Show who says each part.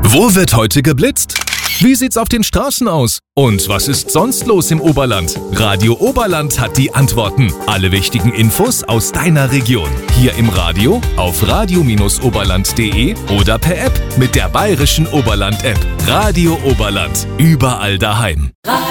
Speaker 1: Wo wird heute geblitzt? Wie sieht's auf den Straßen aus? Und was ist sonst los im Oberland? Radio Oberland hat die Antworten. Alle wichtigen Infos aus deiner Region. Hier im Radio, auf radio-oberland.de oder per App mit der Bayerischen Oberland-App. Radio Oberland. Überall daheim.